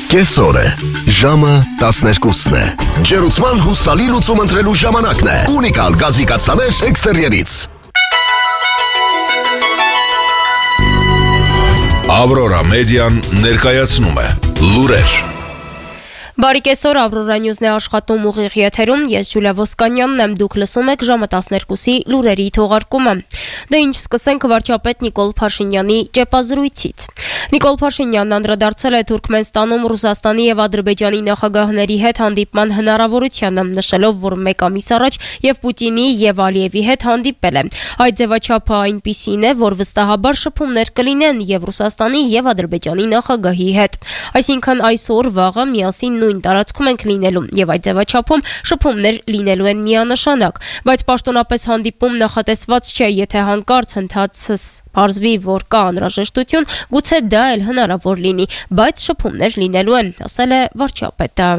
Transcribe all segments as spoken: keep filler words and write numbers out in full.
Կեսօր է, ժամը տասներկուսն է, ջերուցման հուսալի լուծում ընտրելու ժամանակն է, ունիկալ գազի կաթսաներ էքստերիերից։ Ավրորա մեդիան ներկայացնում է լուրեր։ Բարի կեսօր, Ավրորա Նյուզն է աշխատում ուղիղ եթերում, ես Ջուլիա Ոսկանյանն եմ, դուք լսում եք ժամը տասներկուսի լուրերի թողարկումը։ Դե ինչ սկսենք վարչապետ Նիկոլ Փաշինյանի ճեպազրույցից։ Նիկոլ Փաշինյանն անդրադարձել է Թուրքմենստանում Ռուսաստանի եւ Ադրբեջանի նախագահների հետ հանդիպման հնարավորությանը, նշելով, որ մեկ ամիս առաջ եւ Պուտինի եւ Ալիևի հետ հանդիպել է։ Այդ ձևաչափը այնպիսին է, որ վստահաբար շփումներ կլինեն եւ Ռուսաստանի եւ Ադրբեջանի նախագահի հետ։ Այսինքն այսօր վաղը միասին նույն տարածքում ենք լինելու եւ այդ ձևաչափում շփումներ լինելու են միանշանակ, բայց պաշտոնապես հանդիպում նախատեսված չէ, եթե հանկարծ ընթացս պարզվի, որ կա անհրաժեշտություն, գուցե դա էլ հնարավոր լինի, բայց շփումներ լինելու են, ասել է վարչապետը։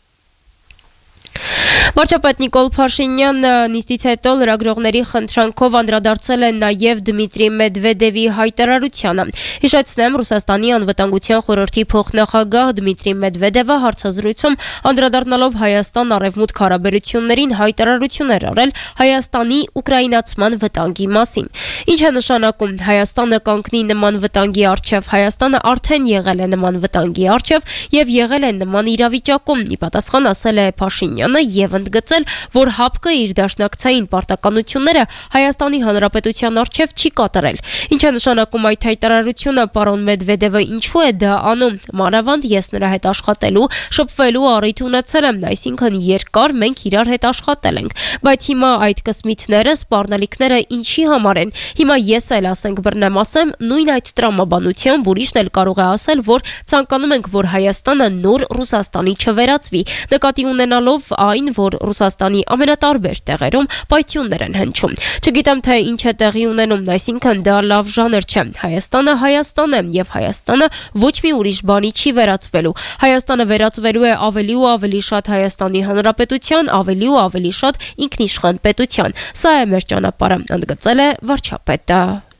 Վարչապետ Նիկոլ Փաշինյանը նիստից հետո լրագրողների խնդրանքով անդրադարձել է նաև Դմիտրի Մեդվեդևի հայտարարությանը։ Հիշեցնեմ, Ռուսաստանի անվտանգության խորհրդի փոխնախագահ Դմիտրի Մեդվեդևը հարցազրույցում անդրադառնալով Հայաստան-Արևմուտք հարաբերություններին հայտարարություն էր արել Հայաստանի ուկրաինացման վտանգի մասին։ Ինչ է նշանակում Հայաստանը կանգնի նման վտանգի առջև, Հայաստանը արդեն եղել է նման վտանգի առջև եւ եղել է նման իրավիճակում, ի պատասխան ասել է Փաշինյանը եւ ընդգծել, որ ՀԱՊԿ-ը իր դաշնակցային պարտականությունները Հայաստանի Հանրապետության առջև չի կատարել։ Ինչ է նշանակում այդ հայտարարությունը, պարոն Մեդվեդևը ինչու է դա անում։ Մանավանդ ես նրա հետ աշխատելու, շփվելու առիթ ունեցել եմ, այսինքն երկար մենք իրար հետ աշխատել ենք։ Բայց հիմա այդ կսմիթները, սպառնալիքները ինչի համար են։ Հիմա ես էլ ասենք բռնեմ ասեմ, նույն այդ տրամաբանությամբ ուրիշն էլ կարող է ասել, որ ցանկանում ենք, որ Հայաստանը նոր Ռուսաստանի չվերածվի, նկատի ունենալով այն, որ Ռուսաստանի ամենատարբեր տեղերում պայթյուններ են հնչում։ Չգիտեմ, թե ինչ է տեղի ունենում, այսինքն դա լավ ժանր չէ։ Հայաստանը Հայաստան է եւ Հայաստանը ոչ մի ուրիշ բանի չի վերածվելու։ Հայաստանը վերածվելու է ավելի ու ավելի շատ Հայաստանի Հանրապետության, ավելի ու ավելի շատ ինքնիշխան պետության։ Սա է մեր ճանապարհը, ընդգծել է վարչապետը։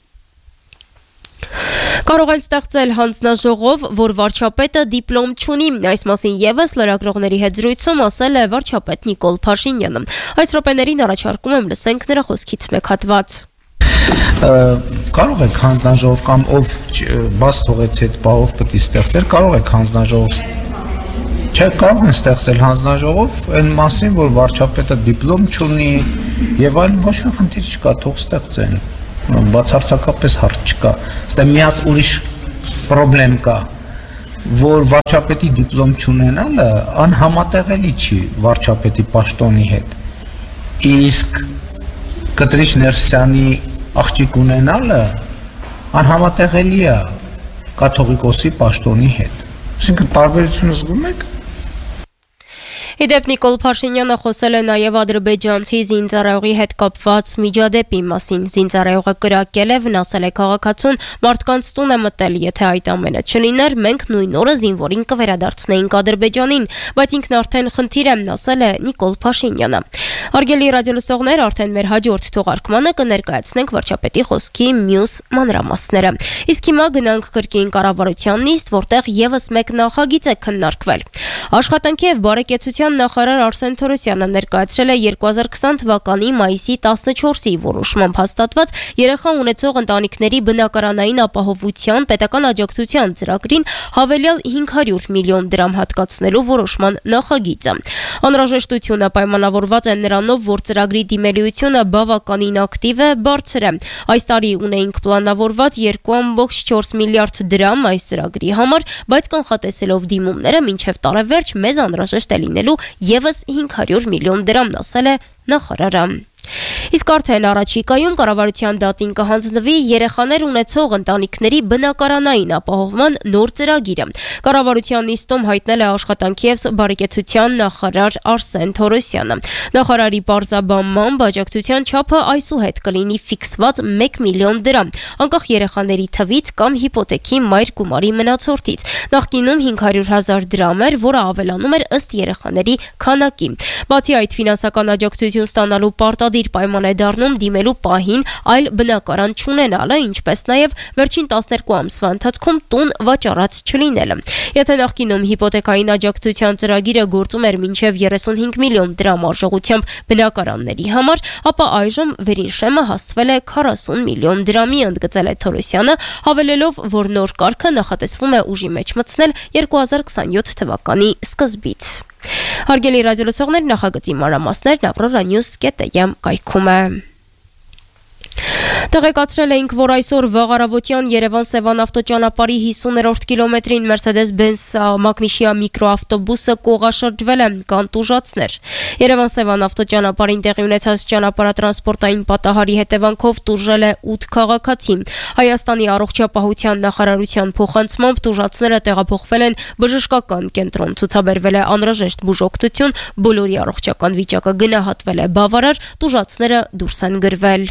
Կարող են ստեղծել հանձնաժողով, որ վարչապետը դիպլոմ չունի, այս մասին եւս լրագրողների հետ զրույցում ասել է վարչապետ Նիկոլ Փաշինյանը։ Այս րոպեներին առաջարկում եմ լսենք նրա խոսքից մեկ հատված։ Կարող եք հանձնաժողով կամ ով բաց թողեց այդ բաղով պետք է ստեղծել, կարող եք հանձնաժողով Չէ, կարող են ստեղծել հանձնաժողով այն մասին, որ վարչապետը դիպլոմ չունի եւ այլն, ոչ մի խնդիր չկա, թող ստեղծեն։ Բացարձակապես հարց չկա։ Ստե մի հատ ուրիշ խնդրեմ կա, որ վարչապետի դիպլոմ չունենալը անհամատեղելի չի վարչապետի պաշտոնի հետ։ Իսկ Կտրիչ Ներսյանի աղջիկ ունենալը անհամատեղելի է կաթողիկոսի պաշտոնի հետ։ Այսինքն տարբերությունը զգում եք։ Իդեպ Նիկոլ Փաշինյանը խոսել է նաև ադրբեջանցի զինծառայողի հետ կապված միջադեպի մասին։ Զինծառայողը կրակել է, վնասել է քաղաքացուն, մարդկանց տուն է մտել, եթե այդ ամենը չլիներ, մենք նույն օրը զինվորին կվերադարձնեինք Ադրբեջանին, բայց ինքն արդեն խնդիր է, ասել է Նիկոլ Փաշինյանը։ Հարգելի ռադիոլսողներ, արդեն մեր հաջորդ թողարկմանը կներկայացնենք վարչապետի խոսքի մյուս մանրամասները։ Իսկ հիմա գնանք կրկին կառավարության նիստ, որտեղ եւս մեկ նախագիծ է քննարկվել։ Աշխատանքի եւ բարեկեցության նախարար Արսեն Թորոսյանը ներկայացրել է երկու հազար քսան թվականի մայիսի տասնչորսի որոշմամբ հաստատված երեխա ունեցող ընտանիքների բնակարանային ապահովության պետական աջակցության ծրագրին հավելյալ հինգ հարյուր միլիոն դրամ հատկացնելու որոշման նախագիծը։ Անհրաժեշտությունը պայմանավորված է նրանով, որ ծրագրի դիմելիությունը բավականին ակտիվ է, բարձր է։ Այս տարի ունեինք պլանավորված երկու կόμma չորս միլիարդ դրամ այս ծրագրի համար, բայց կանխատեսելով դիմումները մինչև տարեվերջ մեզ անհրաժեշտ է լինելու եւս հինգ հարյուր միլիոն դրամ, ասել է նախարարը։ Իսկ արդեն առաջիկայում կառավարության դատին կհանձնվի երեխաներ ունեցող ընտանիքների բնակարանային ապահովման նոր ծրագիրը։ Կառավարության նիստում հայտնել է աշխատանքի եւ բարեկեցության նախարար Արսեն Թորոսյանը։ Նախարարի պարզաբանմամբ աջակցության չափը այսուհետ կլինի ֆիքսված մեկ միլիոն դրամ, անկախ երեխաների թվից կամ հիպոթեքի մայր գումարի մնացորդից։ Նախկինում հինգ հարյուր հազար դրամ էր, որը ավելանում էր ըստ երեխաների քանակի։ Բացի այդ, ֆինանսական աջակցություն ստանալու պարտադիր հիմնադիր պայման է դառնում դիմելու պահին այլ բնակարան չունենալը, ինչպես նաև վերջին տասներկու ամսվա ընթացքում տուն վաճառած չլինելը։ Եթե նախկինում հիպոթեկային աջակցության ծրագիրը գործում էր մինչև երեսունհինգ միլիոն դրամ արժողությամբ բնակարանների համար, ապա այժմ վերին շեմը հասցվել է քառասուն միլիոն դրամի, ընդգծել է Թորոսյանը, հավելելով, որ նոր կարգը նախատեսվում է ուժի մեջ մտցնել երկու հազար քսանյոթ թվականի սկզբից։ Հարգելի ռադիոլսողներ, նախագծի մանրամասներն Aurora News կետ am կայքում է։ Տեղեկացրել էինք, որ այսօր վաղ առավոտյան Երևան-Սևան ավտոճանապարհի հիսուներորդ կիլոմետրին Mercedes-Benz մագնիշիա միկրոավտոբուսը կողաշրջվել է, կան տուժածներ։ Երևան-Սևան ավտոճանապարհին տեղի ունեցած ճանապարհատրանսպորտային պատահարի հետևանքով տուժել է ութ քաղաքացի։ Հայաստանի առողջապահության նախարարության փոխանցմամբ տուժածները տեղափոխվել են բժշկական կենտրոն, ցուցաբերվել է անհրաժեշտ բուժօգնություն, բոլորի առողջական վիճակը գնահատվել է բավարար, տուժածները դուրս են գրվել։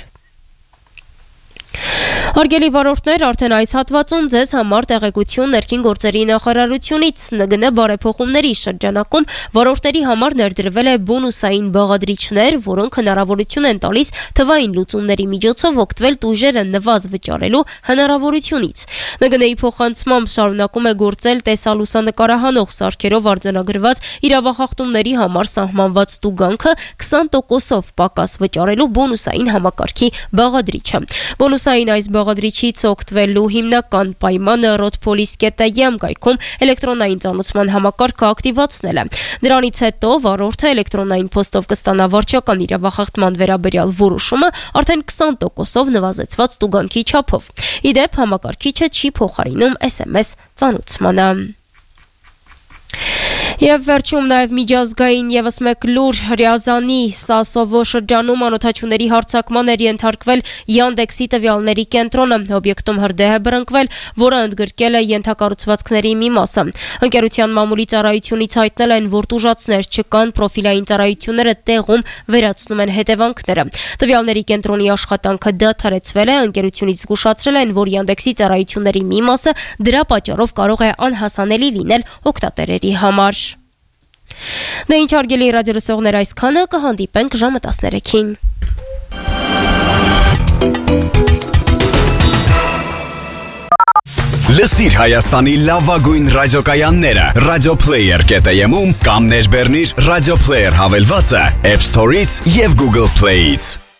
Հարգելի վարորդներ, արդեն այս հատվածում ձեզ համար տեղեկություն ներքին գործերի նախարարությունից ՆԳՆ բարեփոխումների շրջանակում վարորդների համար ներդրվել է բոնուսային բաղադրիչներ, որոնք հնարավորություն են տալիս թվային լուծումների միջոցով օգտվել տույժերը նվազ վճարելու հնարավորությունից։ ՆԳՆ-ի փոխանցմամբ շարունակում է գործել տեսալուսանկարահանող սարքերով արձանագրված իրավախախտումների համար սահմանված տուգանքը քսան տոկոսով պակաս վճարելու բոնուսային համակարգի բաղադրիչը։ Բոնուսային այս բաղադրիչից օգտվելու հիմնական պայմանը Rotpolis.am կայքում էլեկտրոնային ծանուցման համակարգը ակտիվացնել է։ Դրանից հետո վարորդը էլեկտրոնային փոստով կստանա վարչական իրավախախտման վերաբերյալ որոշումը արդեն քսան տոկոսով նվազեցված տուգանքի չափով։ Ի դեպ, համակարգիչը չի փոխարինում էս էմ էս ծանուցմանը։ Եվ վերջում նաև միջազգային ևս մեկ լուր Ռիազանի Սասովո շրջանում անօթաչուների հարձակման էր ենթարկվել Yandex-ի տվյալների կենտրոնը, օբյեկտում հրդեհ է բռնկվել, որը ընդգրկել է ենթակառուցվածքների մի մասը։ Ընկերության մամուլի ծառայությունից հայտնել են, որ տուժածներ չկան, պրոֆիլային ծառայությունները տեղում վերացնում են հետևանքները։ Տվյալների կենտրոնի աշխատանքը դադարեցվել է, ընկերությունից զգուշացրել են, որ Yandex-ի ծառայությունների մի մասը դրա պատճառով կարող է անհասանելի լինել օգտատերերի համար։ Դե ինչ հարգելի ռադիոլսողներ, այսքանը, կհանդիպենք ժամը տասներեքին։ Լսիր Հայաստանի լավագույն ռադիոկայանները Radioplayer.am-ում կամ ներբեռնիր Radio Player հավելվածը App Store-ից և Google Play-ից։